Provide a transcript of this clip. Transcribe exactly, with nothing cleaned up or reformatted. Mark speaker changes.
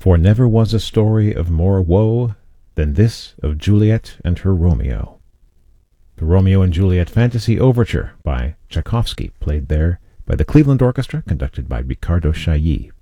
Speaker 1: For never was a story of more woe than this of Juliet and her Romeo. The Romeo and Juliet Fantasy Overture by Tchaikovsky, played there by the Cleveland Orchestra, conducted by Riccardo Chailly.